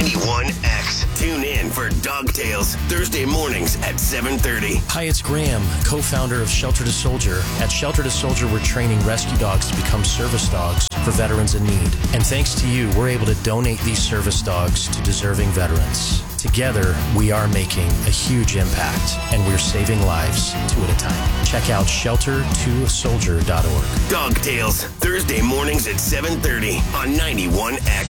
91X. Tune in for Dog Tales Thursday mornings at 7:30. Hi, it's Graham, co-founder of Shelter to Soldier. At Shelter to Soldier, we're training rescue dogs to become service dogs for veterans in need. And thanks to you, we're able to donate these service dogs to deserving veterans. Together, we are making a huge impact, and we're saving lives two at a time. Check out shelter2soldier.org. Dog Tales Thursday mornings at 7:30 on 91X.